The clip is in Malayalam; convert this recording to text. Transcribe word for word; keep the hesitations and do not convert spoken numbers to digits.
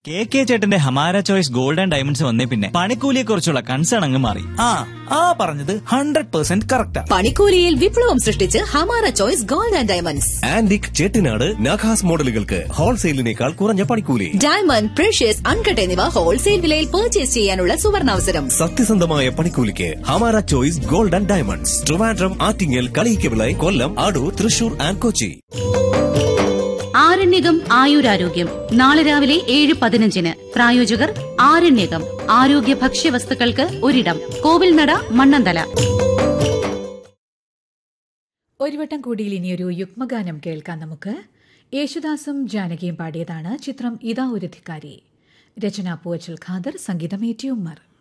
കെ കെ ചേട്ടന്റെ Hamara choice gold and diamonds വന്നേ പിന്നെ പണിക്കൂലിയെ കുറിച്ചുള്ള കൺസേൺ അങ്ങ് മാറി. ആ ആ പറഞ്ഞത് ഹൺഡ്രഡ് പെർസെന്റ് കറക്റ്റാ. പണിക്കൂലിയിൽ വിപ്ലവം സൃഷ്ടിച്ച് Hamara choice gold and diamonds. Antique Chettinad നഖാസ് മോഡലുകൾക്ക് ഹോൾസെയിലിനേക്കാൾ കുറഞ്ഞ പണിക്കൂലി. ഡയമണ്ട്, പ്രഷ്യസ്, അൺകട്ട് എന്നിവ ഹോൾസെയിൽ വിലയിൽ പർച്ചേസ് ചെയ്യാനുള്ള സുവർണാവസരം. സത്യസന്ധമായ പണിക്കൂലിക്ക് Hamara choice gold and diamonds. Trivandrum, Attingal, Kaliyikkavila, Kollam, Adoor, Thrissur and Kochi. Aryanayakam ആയുരാരോഗ്യം നാളെ രാവിലെ ഏഴ് പതിനഞ്ചിന്. പ്രായോജകർ ആരണ്യകം ആരോഗ്യ ഭക്ഷ്യവസ്തുക്കൾക്ക് ഒരിടം, കോവിൽനട, മണ്ണന്തല. ഒരു വട്ടം കൂടിയിൽ ഇനിയൊരു യുഗ്മഗാനം കേൾക്കാം നമുക്ക്. യേശുദാസും ജാനകിയും പാടിയതാണ്. ചിത്രം ഇതാ ഒരു ധിക്കാരി. രചന പൂവച്ചൽ ഖാദർ, സംഗീതം എ ടി ഉമ്മർ.